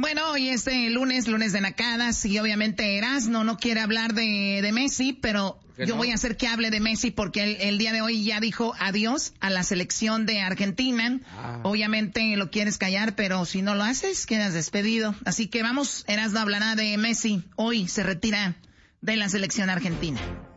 Bueno, hoy es lunes de nacadas y obviamente Erasmo no quiere hablar de Messi, pero yo voy a hacer que hable de Messi porque el día de hoy ya dijo adiós a la selección de Argentina. Obviamente lo quieres callar, pero si no lo haces, quedas despedido. Así que vamos, Erasmo hablará de Messi. Hoy se retira de la selección argentina.